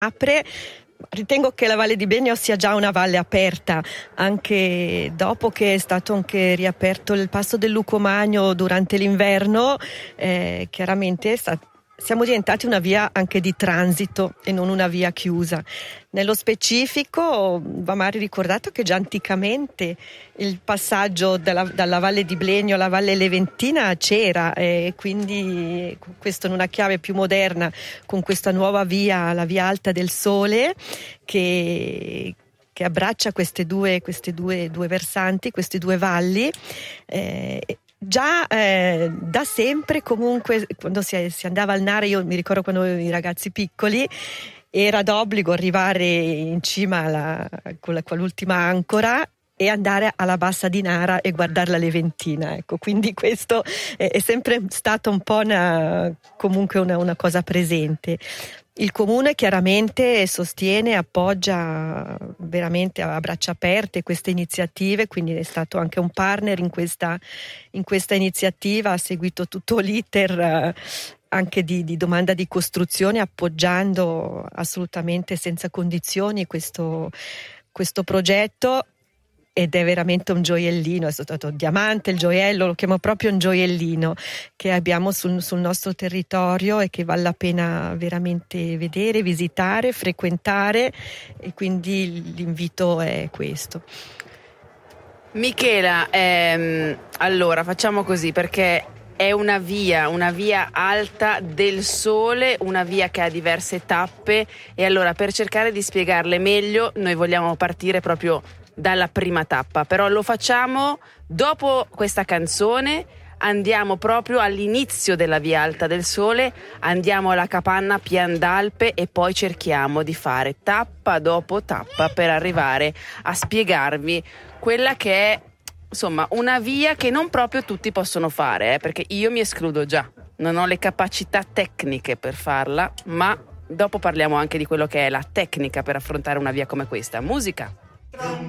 apre. Ritengo che la Valle di Blenio sia già una valle aperta, anche dopo che è stato anche riaperto il passo del Lucomagno durante l'inverno. Chiaramente siamo diventati una via anche di transito e non una via chiusa. Nello specifico va magari ricordato che già anticamente il passaggio dalla Valle di Blenio alla Valle Leventina c'era, e quindi questo in una chiave più moderna, con questa nuova via, la Via Alta del Sole, che abbraccia queste due versanti, queste due valli. Già da sempre, comunque, quando si andava al Nara, io mi ricordo quando avevo i ragazzi piccoli, era d'obbligo arrivare in cima con l'ultima ancora e andare alla bassa di Nara e guardare la Leventina, ecco. Quindi questo è sempre stato un po' comunque una cosa presente. Il comune chiaramente sostiene e appoggia veramente a braccia aperte queste iniziative, quindi è stato anche un partner in questa iniziativa, ha seguito tutto l'iter anche di domanda di costruzione, appoggiando assolutamente senza condizioni questo progetto. Ed è veramente un gioiellino, è stato il diamante, il gioiello, lo chiamo proprio un gioiellino che abbiamo sul nostro territorio e che vale la pena veramente vedere, visitare, frequentare, e quindi l'invito è questo. Michela, allora facciamo così, perché è una via alta del Sole, una via che ha diverse tappe, e allora per cercare di spiegarle meglio noi vogliamo partire proprio dalla prima tappa, però lo facciamo dopo questa canzone. Andiamo proprio all'inizio della Via Alta del Sole, andiamo alla capanna Pian d'Alpe e poi cerchiamo di fare tappa dopo tappa per arrivare a spiegarvi quella che è, insomma, una via che non proprio tutti possono fare, perché io mi escludo già, non ho le capacità tecniche per farla, ma dopo parliamo anche di quello che è la tecnica per affrontare una via come questa. Musica.